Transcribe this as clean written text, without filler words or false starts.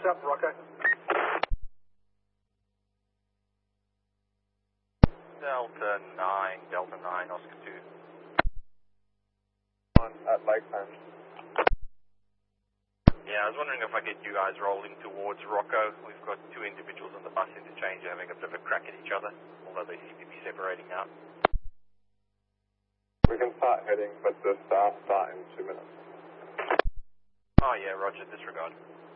What's up, Rocco? Delta 9, Oscar 2. On at Lakefront. Yeah, I was wondering if I get you guys rolling towards Rocco. We've got two individuals on the bus interchange having a bit of a crack at each other, although they seem to be separating out. We can start heading, but the staff start in 2 minutes. Oh yeah, roger, disregard.